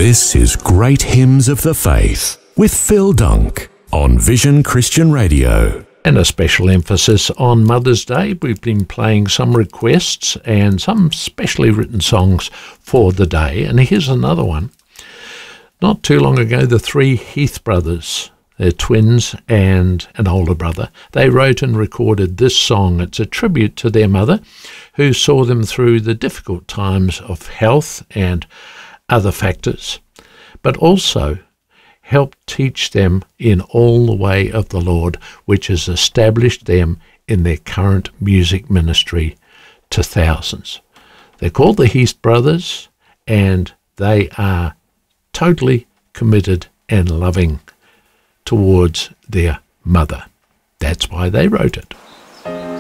This is Great Hymns of the Faith with Phil Dunk on Vision Christian Radio. And a special emphasis on Mother's Day. We've been playing some requests and some specially written songs for the day. And here's another one. Not too long ago, the three Heath brothers, they're twins and an older brother, they wrote and recorded this song. It's a tribute to their mother, who saw them through the difficult times of health and other factors, but also helped teach them in all the way of the Lord, which has established them in their current music ministry to thousands. They're called the Heath Brothers, and they are totally committed and loving towards their mother. That's why they wrote it.